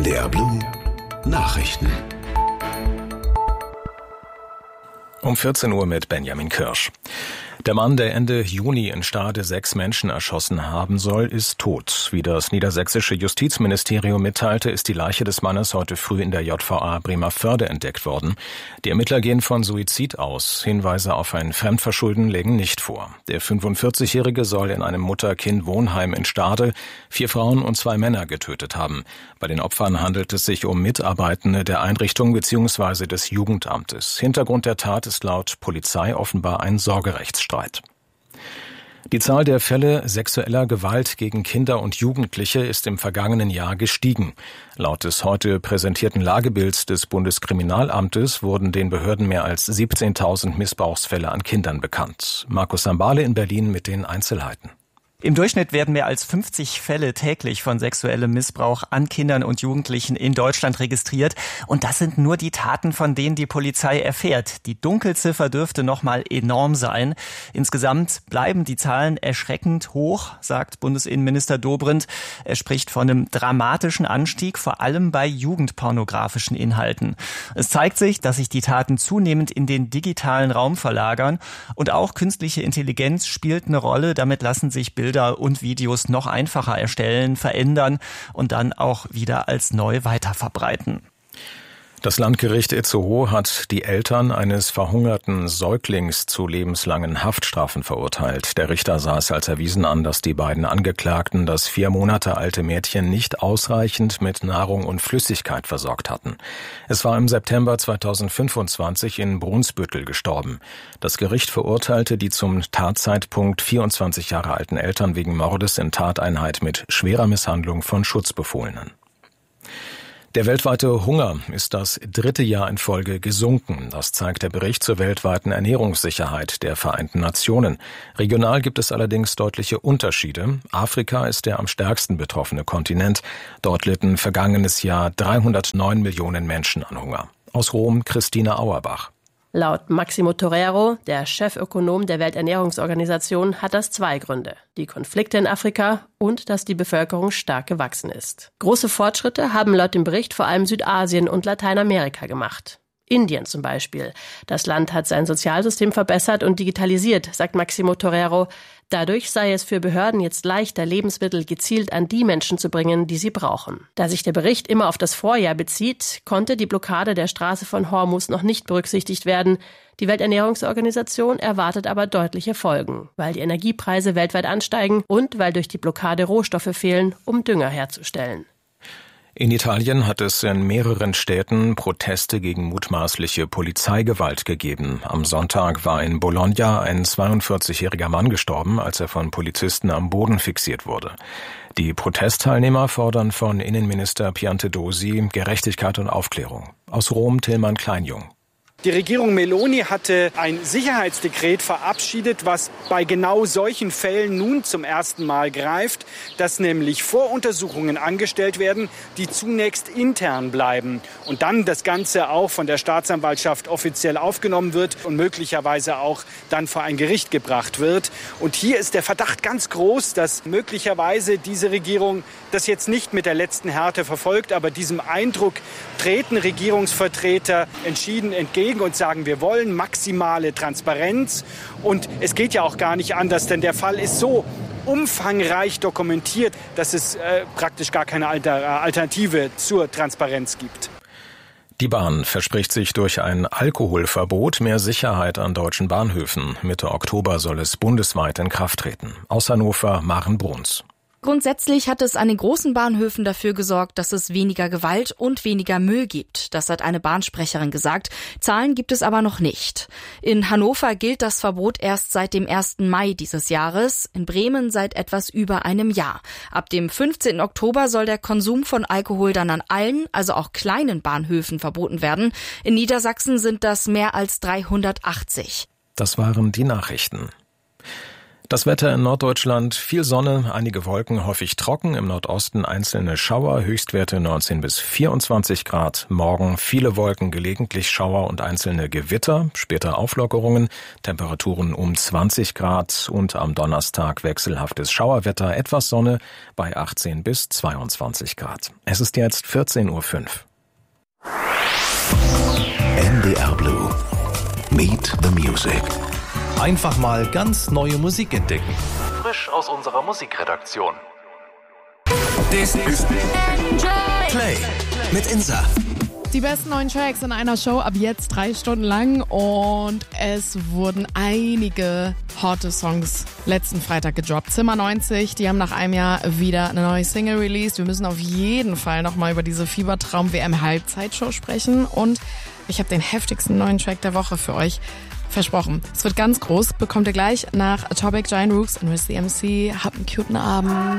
NDR Blue Nachrichten. Um 14 Uhr mit Benjamin Kirsch. Der Mann, der Ende Juni in Stade 6 Menschen erschossen haben soll, ist tot. Wie das niedersächsische Justizministerium mitteilte, ist die Leiche des Mannes heute früh in der JVA Bremervörde entdeckt worden. Die Ermittler gehen von Suizid aus. Hinweise auf ein Fremdverschulden legen nicht vor. Der 45-Jährige soll in einem Mutter-Kind-Wohnheim in Stade 4 Frauen und 2 Männer getötet haben. Bei den Opfern handelt es sich um Mitarbeitende der Einrichtung bzw. des Jugendamtes. Hintergrund der Tat ist laut Polizei offenbar ein Sorgerechtsstreit. Die Zahl der Fälle sexueller Gewalt gegen Kinder und Jugendliche ist im vergangenen Jahr gestiegen. Laut des heute präsentierten Lagebilds des Bundeskriminalamtes wurden den Behörden mehr als 17.000 Missbrauchsfälle an Kindern bekannt. Markus Sambale in Berlin mit den Einzelheiten. Im Durchschnitt werden mehr als 50 Fälle täglich von sexuellem Missbrauch an Kindern und Jugendlichen in Deutschland registriert. Und das sind nur die Taten, von denen die Polizei erfährt. Die Dunkelziffer dürfte noch mal enorm sein. Insgesamt bleiben die Zahlen erschreckend hoch, sagt Bundesinnenminister Dobrindt. Er spricht von einem dramatischen Anstieg, vor allem bei jugendpornografischen Inhalten. Es zeigt sich, dass sich die Taten zunehmend in den digitalen Raum verlagern. Und auch künstliche Intelligenz spielt eine Rolle. Damit lassen sich Bilder und Videos noch einfacher erstellen, verändern und dann auch wieder als neu weiterverbreiten. Das Landgericht Itzehoe hat die Eltern eines verhungerten Säuglings zu lebenslangen Haftstrafen verurteilt. Der Richter sah es als erwiesen an, dass die beiden Angeklagten das 4 Monate alte Mädchen nicht ausreichend mit Nahrung und Flüssigkeit versorgt hatten. Es war im September 2025 in Brunsbüttel gestorben. Das Gericht verurteilte die zum Tatzeitpunkt 24 Jahre alten Eltern wegen Mordes in Tateinheit mit schwerer Misshandlung von Schutzbefohlenen. Der weltweite Hunger ist das 3. Jahr in Folge gesunken. Das zeigt der Bericht zur weltweiten Ernährungssicherheit der Vereinten Nationen. Regional gibt es allerdings deutliche Unterschiede. Afrika ist der am stärksten betroffene Kontinent. Dort litten vergangenes Jahr 309 Millionen Menschen an Hunger. Aus Rom Christina Auerbach. Laut Maximo Torero, der Chefökonom der Welternährungsorganisation, hat das 2 Gründe. Die Konflikte in Afrika und dass die Bevölkerung stark gewachsen ist. Große Fortschritte haben laut dem Bericht vor allem Südasien und Lateinamerika gemacht. Indien zum Beispiel. Das Land hat sein Sozialsystem verbessert und digitalisiert, sagt Maximo Torero. Dadurch sei es für Behörden jetzt leichter, Lebensmittel gezielt an die Menschen zu bringen, die sie brauchen. Da sich der Bericht immer auf das Vorjahr bezieht, konnte die Blockade der Straße von Hormuz noch nicht berücksichtigt werden. Die Welternährungsorganisation erwartet aber deutliche Folgen, weil die Energiepreise weltweit ansteigen und weil durch die Blockade Rohstoffe fehlen, um Dünger herzustellen. In Italien hat es in mehreren Städten Proteste gegen mutmaßliche Polizeigewalt gegeben. Am Sonntag war in Bologna ein 42-jähriger Mann gestorben, als er von Polizisten am Boden fixiert wurde. Die Protestteilnehmer fordern von Innenminister Piantedosi Gerechtigkeit und Aufklärung. Aus Rom Tillmann Kleinjung. Die Regierung Meloni hatte ein Sicherheitsdekret verabschiedet, was bei genau solchen Fällen nun zum ersten Mal greift, dass nämlich Voruntersuchungen angestellt werden, die zunächst intern bleiben und dann das Ganze auch von der Staatsanwaltschaft offiziell aufgenommen wird und möglicherweise auch dann vor ein Gericht gebracht wird. Und hier ist der Verdacht ganz groß, dass möglicherweise diese Regierung das jetzt nicht mit der letzten Härte verfolgt, aber diesem Eindruck treten Regierungsvertreter entschieden entgegen und sagen, wir wollen maximale Transparenz. Und es geht ja auch gar nicht anders, denn der Fall ist so umfangreich dokumentiert, dass es praktisch gar keine Alternative zur Transparenz gibt. Die Bahn verspricht sich durch ein Alkoholverbot mehr Sicherheit an deutschen Bahnhöfen. Mitte Oktober soll es bundesweit in Kraft treten. Aus Hannover Maren Bruns. Grundsätzlich hat es an den großen Bahnhöfen dafür gesorgt, dass es weniger Gewalt und weniger Müll gibt. Das hat eine Bahnsprecherin gesagt. Zahlen gibt es aber noch nicht. In Hannover gilt das Verbot erst seit dem 1. Mai dieses Jahres, in Bremen seit etwas über einem Jahr. Ab dem 15. Oktober soll der Konsum von Alkohol dann an allen, also auch kleinen Bahnhöfen verboten werden. In Niedersachsen sind das mehr als 380. Das waren die Nachrichten. Das Wetter in Norddeutschland, viel Sonne, einige Wolken, häufig trocken, im Nordosten einzelne Schauer, Höchstwerte 19 bis 24 Grad. Morgen viele Wolken, gelegentlich Schauer und einzelne Gewitter, später Auflockerungen, Temperaturen um 20 Grad und am Donnerstag wechselhaftes Schauerwetter, etwas Sonne bei 18 bis 22 Grad. Es ist jetzt 14:05 Uhr. NDR Blue. Meet the Music. Einfach mal ganz neue Musik entdecken. Frisch aus unserer Musikredaktion. This is Play mit Insa. Die besten neuen Tracks in einer Show, ab jetzt 3 Stunden lang. Und es wurden einige hotte Songs letzten Freitag gedroppt. Zimmer 90, die haben nach einem Jahr wieder eine neue Single released. Wir müssen auf jeden Fall nochmal über diese Fiebertraum-WM-Halbzeitshow sprechen. Und ich habe den heftigsten neuen Track der Woche für euch. Versprochen. Es wird ganz groß. Bekommt ihr gleich nach Atomic Giant Rooks und Riz the MC. Habt einen cuten Abend.